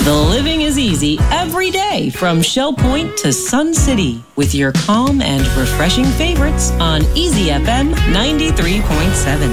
The living is easy every day from Shell Point to Sun City with your calm and refreshing favorites on Easy FM 93.7.